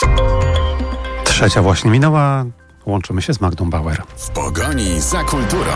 Trzecia właśnie minęła. Łączymy się z Magdą Bauer. W pogoni za kulturą.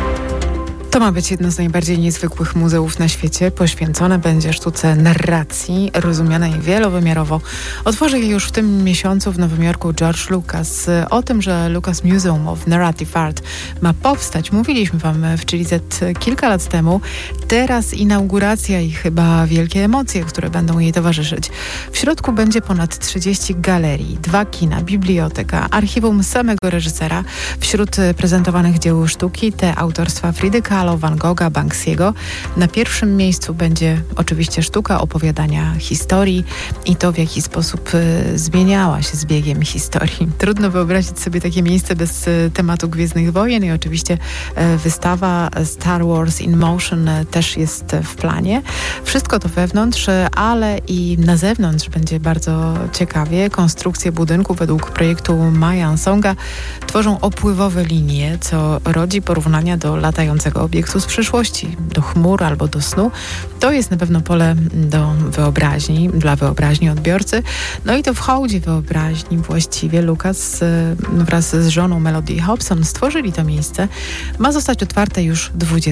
To ma być jedno z najbardziej niezwykłych muzeów na świecie. Poświęcone będzie sztuce narracji, rozumianej wielowymiarowo. Otworzy je już w tym miesiącu w Nowym Jorku George Lucas. O tym, że Lucas Museum of Narrative Art ma powstać, mówiliśmy wam w Chili Z kilka lat temu. Teraz inauguracja i chyba wielkie emocje, które będą jej towarzyszyć. W środku będzie ponad 30 galerii, 2 kina, biblioteka, archiwum samego reżysera. Wśród prezentowanych dzieł sztuki te autorstwa Fridy Kahlo, Van Gogha, Banksiego. Na pierwszym miejscu będzie oczywiście sztuka opowiadania historii i to, w jaki sposób zmieniała się z biegiem historii. Trudno wyobrazić sobie takie miejsce bez tematu Gwiezdnych Wojen i oczywiście wystawa Star Wars in Motion też jest w planie. Wszystko to wewnątrz, ale i na zewnątrz będzie bardzo ciekawie. Konstrukcje budynku według projektu Maya Songa tworzą opływowe linie, co rodzi porównania do latającego obiektu z przyszłości, do chmur albo do snu. To jest na pewno pole do wyobraźni, dla wyobraźni odbiorcy. No i to w hołdzie wyobraźni właściwie Lucas wraz z żoną Melody Hobson stworzyli to miejsce. Ma zostać otwarte już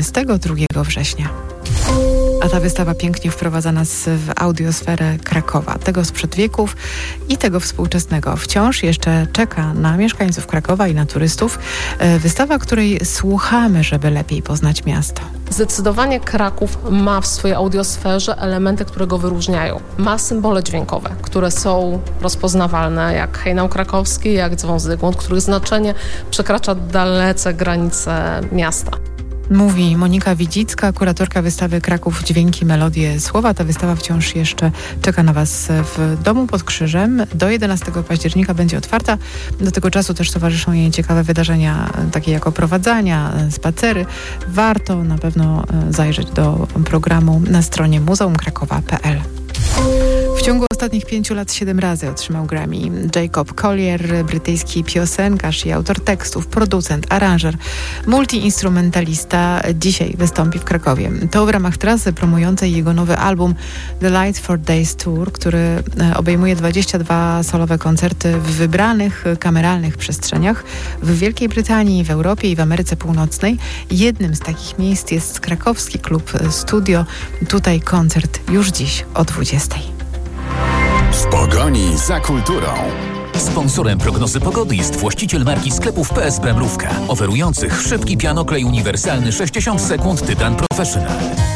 22 września. A ta wystawa pięknie wprowadza nas w audiosferę Krakowa, tego sprzed wieków i tego współczesnego. Wciąż jeszcze czeka na mieszkańców Krakowa i na turystów. Wystawa, której słuchamy, żeby lepiej poznać miasto. Zdecydowanie Kraków ma w swojej audiosferze elementy, które go wyróżniają. Ma symbole dźwiękowe, które są rozpoznawalne, jak hejnał krakowski, jak dzwon Zygmunt, których znaczenie przekracza dalece granice miasta. Mówi Monika Widzicka, kuratorka wystawy Kraków Dźwięki, Melodie, Słowa. Ta wystawa wciąż jeszcze czeka na Was w Domu pod Krzyżem. Do 11 października będzie otwarta. Do tego czasu też towarzyszą jej ciekawe wydarzenia, takie jak oprowadzania, spacery. Warto na pewno zajrzeć do programu na stronie muzeumkrakowa.pl. W ciągu ostatnich 5 lat 7 razy otrzymał Grammy. Jacob Collier, brytyjski piosenkarz i autor tekstów, producent, aranżer, multiinstrumentalista, dzisiaj wystąpi w Krakowie. To w ramach trasy promującej jego nowy album The Light for Days Tour, który obejmuje 22 solowe koncerty w wybranych kameralnych przestrzeniach w Wielkiej Brytanii, w Europie i w Ameryce Północnej. Jednym z takich miejsc jest krakowski klub Studio. Tutaj koncert już dziś o 20:00. W pogoni za kulturą. Sponsorem prognozy pogody jest właściciel marki sklepów PSB Mrówka, oferujących szybki pianoklej uniwersalny 60 sekund Tytan Professional.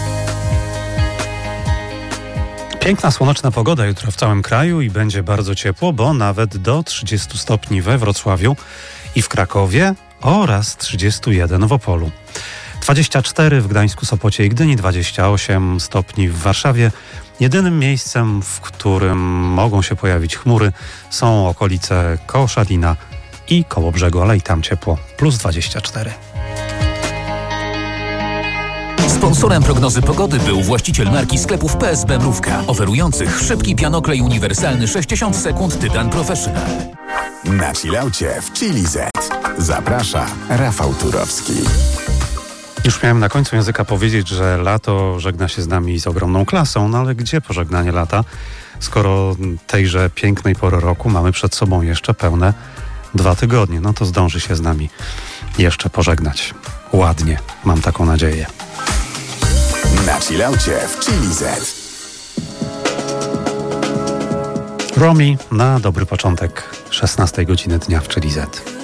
Piękna, słoneczna pogoda jutro w całym kraju i będzie bardzo ciepło, bo nawet do 30 stopni we Wrocławiu i w Krakowie oraz 31 w Opolu. 24 w Gdańsku, Sopocie i Gdyni, 28 stopni w Warszawie. Jedynym miejscem, w którym mogą się pojawić chmury, są okolice Koszalina i Kołobrzegu, ale i tam ciepło, plus 24. Sponsorem prognozy pogody był właściciel marki sklepów PSB Mrówka, oferujących szybki pianoklej uniwersalny 60 sekund Tytan Professional. Na chillaucie w Chili Z. Zaprasza Rafał Turowski. Już miałem na końcu języka powiedzieć, że lato żegna się z nami z ogromną klasą, no ale gdzie pożegnanie lata, skoro tejże pięknej pory roku mamy przed sobą jeszcze pełne 2 tygodnie. No to zdąży się z nami jeszcze pożegnać. Ładnie, mam taką nadzieję. Na chillaucie w Chili Z. Romi na dobry początek 16 godziny dnia w Chili Z.